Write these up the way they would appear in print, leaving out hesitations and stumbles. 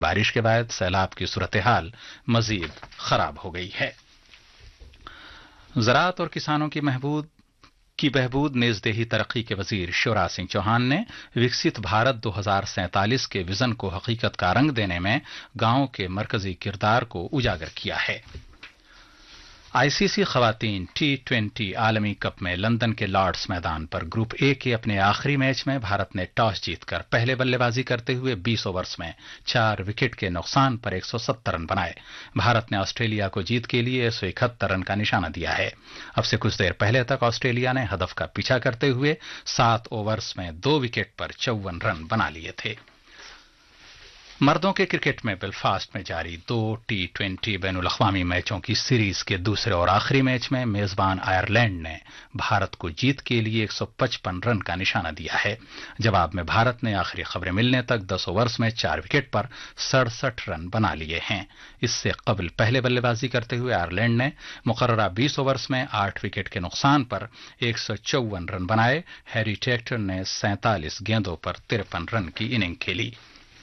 बारिश के बाद सैलाब की सूरत हाल मजीद खराब हो गई है। ज़राअत और किसानों की बहबूद नेज़देही तरक्की के वजीर शिवराज सिंह चौहान ने विकसित भारत 2047 के विजन को हकीकत का रंग देने में गांवों के मरकजी किरदार को उजागर किया है। आईसीसी खवातीन T20 आलमी कप में लंदन के लॉर्ड्स मैदान पर ग्रुप ए के अपने आखिरी मैच में भारत ने टॉस जीतकर पहले बल्लेबाजी करते हुए 20 ओवर्स में 4 विकेट के नुकसान पर 170 रन बनाए। भारत ने ऑस्ट्रेलिया को जीत के लिए 171 रन का निशाना दिया है। अब से कुछ देर पहले तक ऑस्ट्रेलिया ने हदफ का पीछा करते हुए 7 ओवर्स में 2 विकेट पर 54 रन बना लिए थे। मर्दों के क्रिकेट में बेलफास्ट में जारी 2 T20 बैनुल अक़वामी मैचों की सीरीज के दूसरे और आखिरी मैच में मेजबान आयरलैंड ने भारत को जीत के लिए 155 रन का निशाना दिया है। जवाब में भारत ने आखिरी खबरें मिलने तक 10 ओवर्स में 4 विकेट पर 67 रन बना लिए हैं। इससे कबल पहले बल्लेबाजी करते हुए आयरलैंड ने मुकर्ररा 20 ओवर्स में 8 विकेट के नुकसान पर 154 रन बनाए। हैरी टेक्टर ने 47 गेंदों पर 53 रन की इनिंग खेली।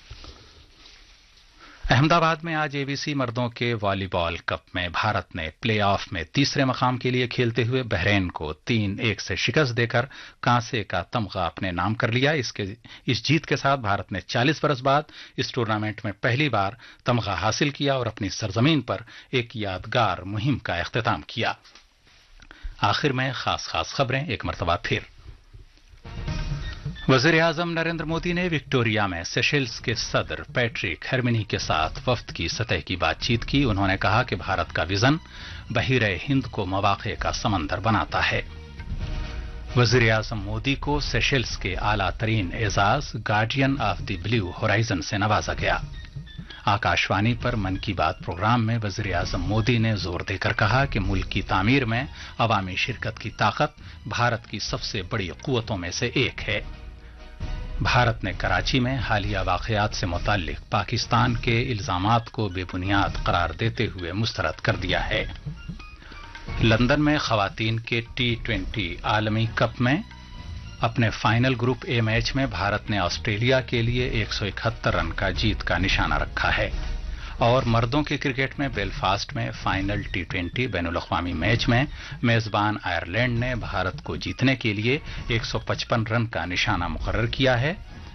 अहमदाबाद में आज एबीसी मर्दों के वॉलीबॉल कप में भारत ने प्लेऑफ में तीसरे मकाम के लिए खेलते हुए बहरीन को 3-1 से शिकस्त देकर कांसे का तमगा अपने नाम कर लिया। इस जीत के साथ भारत ने 40 बरस बाद इस टूर्नामेंट में पहली बार तमगा हासिल किया और अपनी सरजमीन पर एक यादगार मुहिम का इख्तिताम किया। आखिर में खास खबरें एक मरतबा फिर। वज़ीर-ए-आज़म नरेंद्र मोदी ने विक्टोरिया में सेशेल्स के सदर पैट्रिक हेर्मिनी के साथ वफ्द की सतह की बातचीत की। उन्होंने कहा कि भारत का विजन बहीरे हिंद को मौक़े का समंदर बनाता है। वज़ीर-ए-आज़म मोदी को सेशेल्स के आला तरीन Ejaz guardian of the blue horizon से नवाजा गया। आकाशवाणी पर मन की बात प्रोग्राम में वज़ीर-ए-आज़म मोदी ने जोर देकर कहा कि मुल्क की तामीर में अवामी शिरकत की ताकत भारत की सबसे बड़ी क़ुव्वतों में से एक है। भारत ने कराची में हालिया वाक़यात से मुताल्लिक़ पाकिस्तान के इल्ज़ामात को बेबुनियाद करार देते हुए मुस्तरद कर दिया है। लंदन में ख़वातीन के T20 आलमी कप में अपने फाइनल ग्रुप ए मैच में भारत ने ऑस्ट्रेलिया के लिए 171 रन का जीत का निशाना रखा है। और मर्दों के क्रिकेट में बेलफास्ट में फाइनल T20 बैनुल अक़वामी मैच में मेजबान आयरलैंड ने भारत को जीतने के लिए 155 रन का निशाना मुकर्रर किया है।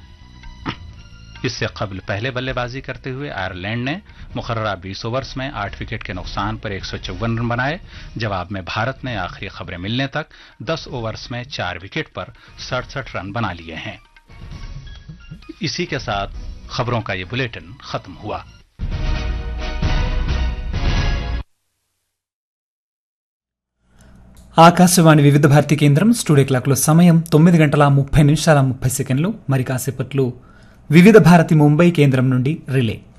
इससे कबल पहले बल्लेबाजी करते हुए आयरलैंड ने मुकर्ररा 20 ओवर्स में 8 विकेट के नुकसान पर 154 रन बनाए। जवाब में भारत ने आखिरी खबरें मिलने तक 10 ओवर्स में 4 विकेट पर 67 रन बना लिए हैं। इसी के साथ खबरों का ये बुलेटिन खत्म हुआ। ఆకాశవాణి వివిధ భారతి కేంద్రం స్టూడియో క్లాక్లో సమయం 9:30 నిమిషాల 30 సెకండ్లు. మరి కాసేపట్లో వివిధ భారతి ముంబై కేంద్రం నుండి రిలే.